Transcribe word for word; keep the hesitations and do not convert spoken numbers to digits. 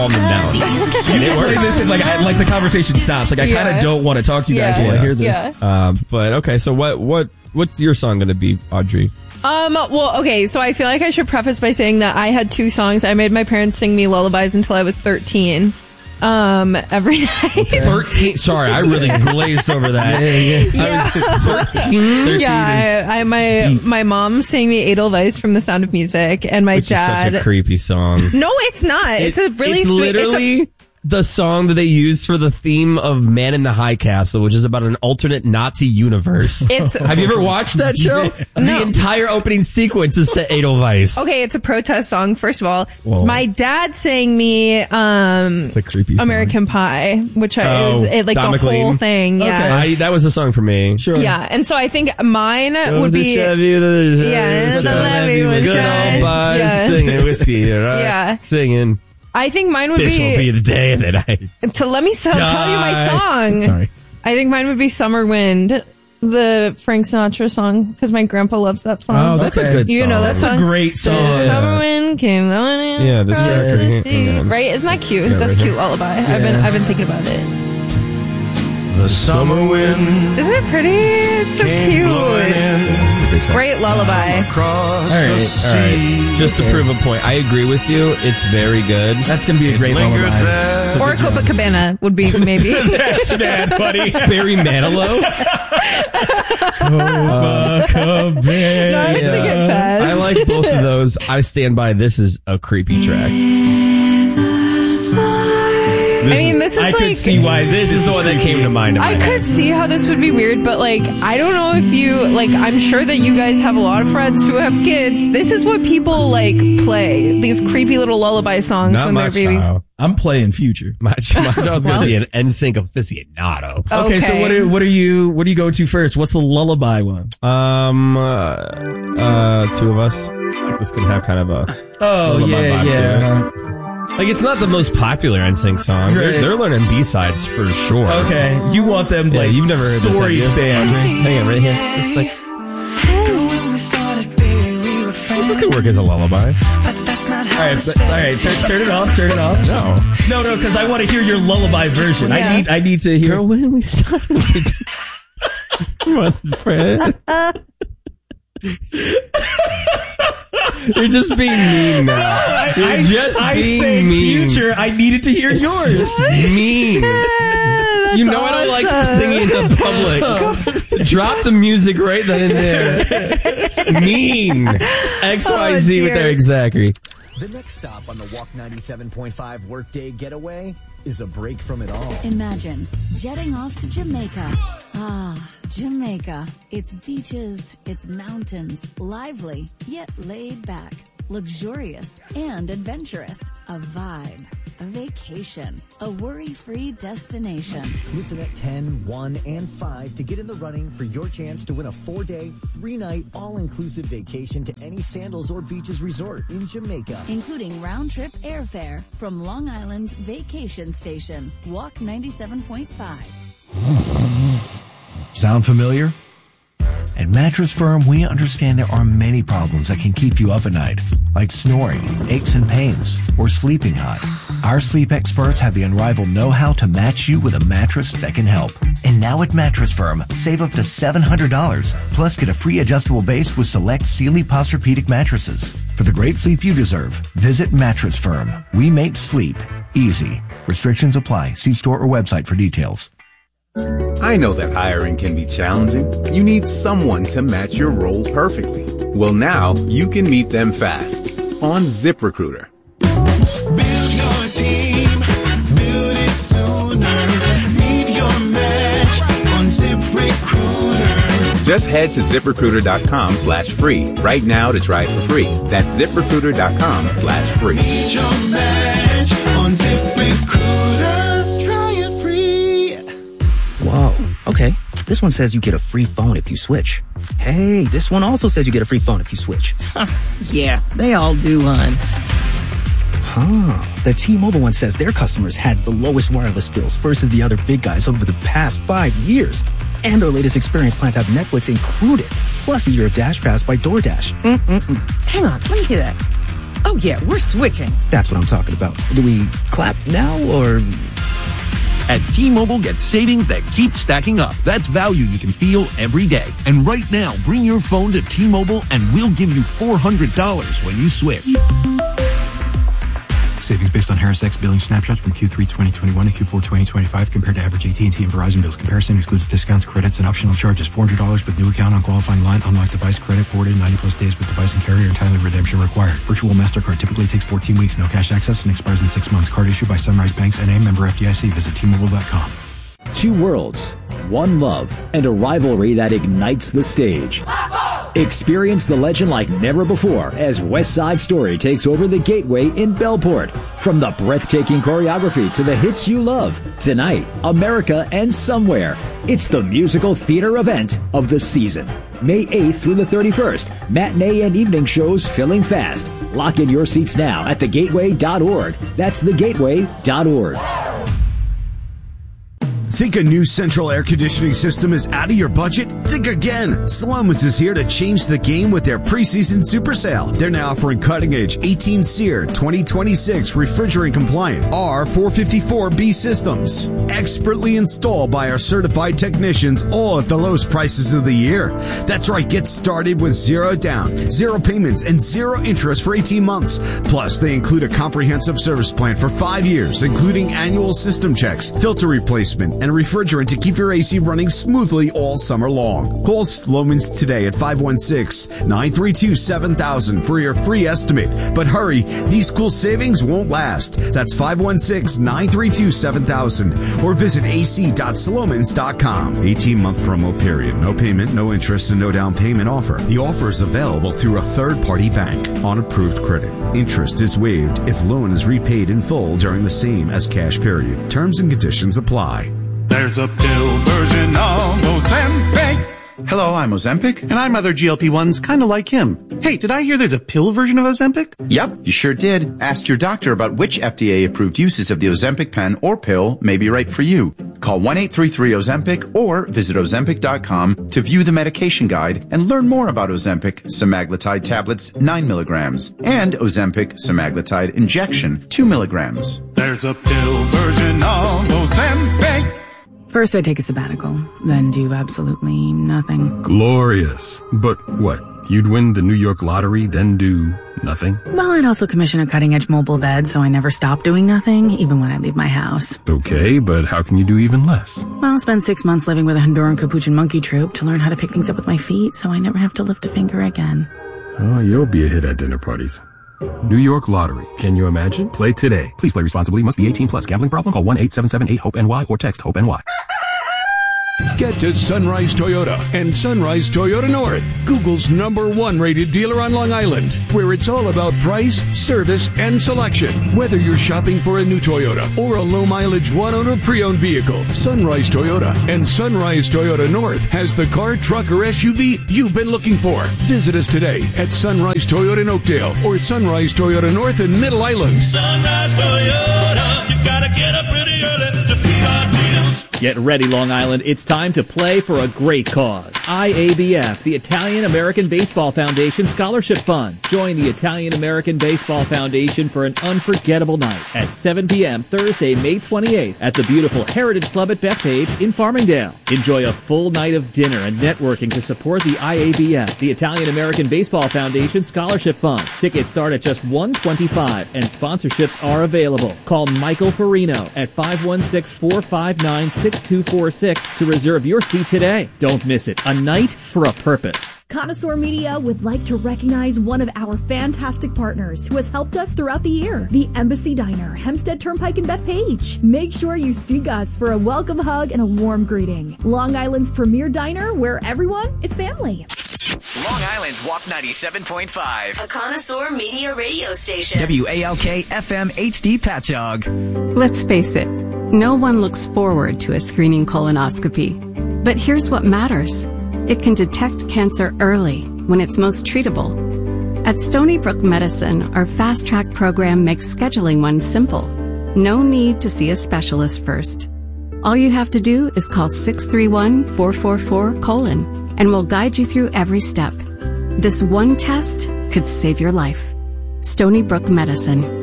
calm them down. And it works. This is like, I, like the conversation stops. Like I kind of Yeah. don't want to talk to you guys Yeah. while I hear this. Yeah. Um, but okay, so what what what's your song going to be, Audrey? Um, well, okay, so I feel like I should preface by saying that I had two songs. I made my parents sing me lullabies until I was thirteen. Um, every night. thirteen. Sorry, I really glazed over that. Yeah, yeah. I was thirteen. thirteen Yeah, I, I my steep. my mom sang me Edelweiss from The Sound of Music, and my Which dad. is such a creepy song. No, it's not. It's a really it's sweet. literally It's the song that they use for the theme of Man in the High Castle, which is about an alternate Nazi universe. It's- Have you ever watched that show? No. The entire opening sequence is to Edelweiss. a, okay, it's a protest song. First of all, Whoa. my dad sang me um, It's a creepy song. American Pie, which I, it was Oh, it, like Don the McLean? whole thing. Yeah, I, that was a song for me. Sure. yeah. And so I think mine would be. Yeah, Yeah, the levee was good dry. old boys Yeah. singing whiskey, right? Yeah. Singing. I think mine would This will be be, the day that I to let me tell, tell you my die. song. Sorry. I think mine would be Summer Wind, the Frank Sinatra song, because my grandpa loves that song. Oh, that's a good You song. know that That's song? a great song. The Summer wind came blowing in Yeah, this across tractor the here. sea. Hang on. Right? Isn't that cute? Yeah, That's right cute here. lullaby. I've been I've been thinking about it. The summer wind Isn't it pretty? It's so came blowing cute. in Great lullaby. across All the right, all sea. right. Just to prove a point, I agree with you. It's very good. That's going to be a great Lingered lullaby. there. Or Copacabana would be maybe. That's bad, buddy. Barry Manilow. Copacabana. No, I would sing it fast. I like both of those. I stand by. This is a creepy track. I mean, this is I like. could see why this is the one that came to mind. In my I head. could see how this would be weird, but like, I don't know if you, like, I'm sure that you guys have a lot of friends who have kids. This is what people, like, play. These creepy little lullaby songs Not when my they're babies. child. I'm playing Future. My, my child's Well. gonna be an N Sync aficionado. Okay, so Okay. what are, what are you, what do you go to first? What's the lullaby one? Um, uh, uh, two of us. Like this could have kind of a Oh, lullaby yeah, vibe to yeah. it. Like it's not the most popular N Sync song. They're, Right. they're learning B sides for sure. Okay, you want them, Yeah, like, you've never heard this, story have you? band. Hang on, right here. Just like this could work as a lullaby. All right, but, all right, turn, turn it off, turn it off. No, No, no, because I want to hear your lullaby version. I Yeah. need, I need to hear. girl, when we started to come on, Fred. You're just being mean now. You're I, just I being say mean. Future. I needed to hear yours. Just mean. You know I don't like singing in the public. Drop the music right then and there. It's mean. X Y Z Oh, with dear. Eric Zachary. The next stop on the Walk ninety-seven point five Workday Getaway is a break from it all. Imagine jetting off to Jamaica. Ah, Jamaica. It's beaches, it's mountains, lively, yet laid back, luxurious and adventurous. A vibe, a vacation, a worry-free destination. Listen at ten, one, and five to get in the running for your chance to win a four-day, three-night, all-inclusive vacation to any Sandals or Beaches resort in Jamaica. Including round-trip airfare from Long Island's vacation station. Walk ninety-seven point five. Sound familiar? At Mattress Firm, we understand there are many problems that can keep you up at night, like snoring, aches and pains, or sleeping hot. Our sleep experts have the unrivaled know-how to match you with a mattress that can help. And now at Mattress Firm, save up to seven hundred dollars, plus get a free adjustable base with select Sealy Posturepedic mattresses. For the great sleep you deserve, visit Mattress Firm. We make sleep easy. Restrictions apply. See store or website for details. I know that hiring can be challenging. You need someone to match your role perfectly. Well, now you can meet them fast on ZipRecruiter. Build your team, build it sooner. Meet your match on ZipRecruiter. Just head to ZipRecruiter.com slash free right now to try it for free. That's ZipRecruiter.com slash free. Meet your match on ZipRecruiter. Try it free. Whoa. Okay. This one says you get a free phone if you switch. Hey, this one also says you get a free phone if you switch. Yeah, they all do, hon. Huh. The T-Mobile one says their customers had the lowest wireless bills versus the other big guys over the past five years. And their latest experience plans have Netflix included, plus a year of Dash Pass by DoorDash. Mm-mm-mm. Hang on, let me see that. Oh, yeah, we're switching. That's what I'm talking about. Do we clap now or... At T-Mobile, get savings that keep stacking up. That's value you can feel every day. And right now, bring your phone to T-Mobile and we'll give you four hundred dollars when you switch. Savings based on Harris X billing snapshots from Q three twenty twenty-one to Q four twenty twenty-five compared to average A T and T and Verizon bills. Comparison excludes discounts, credits, and optional charges. four hundred dollars with new account on qualifying line. Unlock device credit ported ninety plus days with device and carrier. Entirely redemption required. Virtual MasterCard typically takes fourteen weeks. No cash access and expires in six months. Card issued by Sunrise Banks N A, member F D I C. Visit T Mobile dot com. Two worlds, one love, and a rivalry that ignites the stage. Experience the legend like never before as West Side Story takes over the Gateway in Bellport. From the breathtaking choreography to the hits you love, tonight, America and Somewhere. It's the musical theater event of the season. May eighth through the thirty-first. Matinee and evening shows filling fast. Lock in your seats now at the gateway dot org. That's the gateway dot org. Think a new central air conditioning system is out of your budget? Think again. Salomons is here to change the game with their preseason super sale. They're now offering cutting-edge eighteen SEER twenty twenty-six refrigerant-compliant R four fifty-four B systems. Expertly installed by our certified technicians, all at the lowest prices of the year. That's right, get started with zero down, zero payments, and zero interest for eighteen months. Plus, they include a comprehensive service plan for five years, including annual system checks, filter replacement, and refrigerant to keep your A C running smoothly all summer long. Call Slomans today at five one six, nine three two, seven thousand for your free estimate. But hurry, these cool savings won't last. That's five one six, nine three two, seven thousand or visit a c dot slomans dot com. eighteen-month promo period. No payment, no interest, and no down payment offer. The offer is available through a third-party bank on approved credit. Interest is waived if loan is repaid in full during the same as cash period. Terms and conditions apply. There's a pill version of Ozempic. Hello, I'm Ozempic. And I'm other G L P ones kind of like him. Hey, did I hear there's a pill version of Ozempic? Yep, you sure did. Ask your doctor about which F D A-approved uses of the Ozempic pen or pill may be right for you. Call one eight three three Ozempic or visit Ozempic dot com to view the medication guide and learn more about Ozempic semaglutide tablets nine milligrams and Ozempic semaglutide injection two milligrams. There's a pill version of Ozempic. First, I take a sabbatical, then do absolutely nothing. Glorious. But what? You'd win the New York lottery, then do nothing? Well, I'd also commission a cutting-edge mobile bed, so I never stop doing nothing, even when I leave my house. Okay, but how can you do even less? Well, I'll spend six months living with a Honduran Capuchin monkey troupe to learn how to pick things up with my feet, so I never have to lift a finger again. Oh, you'll be a hit at dinner parties. New York Lottery. Can you imagine? Play today. Please play responsibly. Must be eighteen plus. Gambling problem? Call one eight seven seven eight hope N Y or text HOPE-N Y. Get to Sunrise Toyota and Sunrise Toyota North, Google's number one rated dealer on Long Island, where it's all about price, service, and selection. Whether you're shopping for a new Toyota or a low mileage one owner pre-owned vehicle, Sunrise Toyota and Sunrise Toyota North has the car, truck, or S U V you've been looking for. Visit us today at Sunrise Toyota in Oakdale or Sunrise Toyota North in Middle Island. Sunrise Toyota, you gotta get up pretty early to beat our deals. Get ready, Long Island. It's time to play for a great cause. I A B F, the Italian American Baseball Foundation Scholarship Fund. Join the Italian American Baseball Foundation for an unforgettable night at seven p.m. Thursday, May twenty-eighth at the beautiful Heritage Club at Bethpage in Farmingdale. Enjoy a full night of dinner and networking to support the I A B F, the Italian American Baseball Foundation Scholarship Fund. Tickets start at just one hundred twenty-five dollars and sponsorships are available. Call Michael Farino at five one six, four five nine, six two four six to reserve your seat today. Don't miss it. A night for a purpose. Connoisseur Media would like to recognize one of our fantastic partners who has helped us throughout the year, the Embassy Diner, Hempstead Turnpike in Bethpage. Make sure you seek us for a welcome hug and a warm greeting. Long Island's premier diner where everyone is family. Long Island's W A P ninety-seven point five. A Connoisseur Media radio station. W A L K F M H D Patchogue. Let's face it, no one looks forward to a screening colonoscopy. But here's what matters. It can detect cancer early when it's most treatable. At Stony Brook Medicine, our Fast Track program makes scheduling one simple. No need to see a specialist first. All you have to do is call six three one, four four four, colon, and we'll guide you through every step. This one test could save your life. Stony Brook Medicine.